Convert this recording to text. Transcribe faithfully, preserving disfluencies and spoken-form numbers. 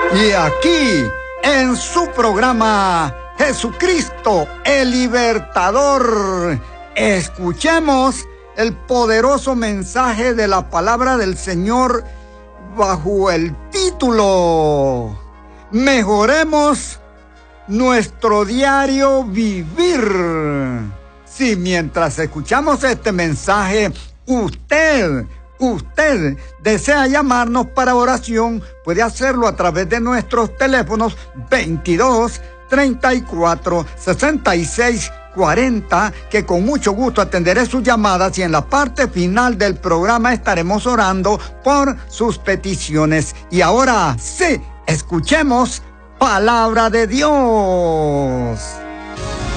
Y aquí, en su programa Jesucristo el Libertador, escuchemos el poderoso mensaje de la palabra del Señor bajo el título: Mejoremos nuestro diario vivir. Si mientras escuchamos este mensaje, usted, usted desea llamarnos para oración, puede hacerlo a través de nuestros teléfonos veintidós, treinta y cuatro, sesenta y seis, cuarenta, que con mucho gusto atenderé sus llamadas y en la parte final del programa estaremos orando por sus peticiones. Y ahora sí, escuchemos Palabra de Dios.